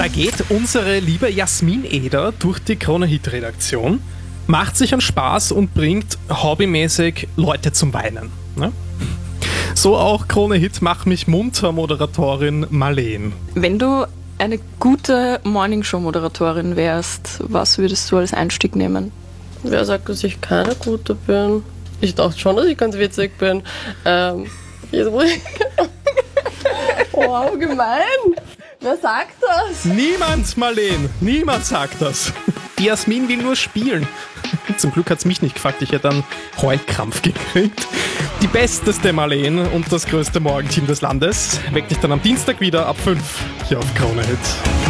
Da geht unsere liebe Jasmin Eder durch die Krone-Hit-Redaktion, macht sich einen Spaß und bringt hobbymäßig Leute zum Weinen. Ne? So auch Krone-Hit Mach mich munter Moderatorin Marleen. Wenn du eine gute Morningshow-Moderatorin wärst, was würdest du als Einstieg nehmen? Wer sagt, dass ich keine gute bin? Ich dachte schon, dass ich ganz witzig bin. Wow, gemein. Wer sagt das? Niemand, Marleen, niemand sagt das. Die Jasmin will nur spielen. Zum Glück hat's mich nicht gefragt, ich hätte einen Heulkrampf gekriegt. Die besteste Marleen und das größte Morgenteam des Landes weckt dich dann am Dienstag wieder ab 5 hier auf Krone Hit.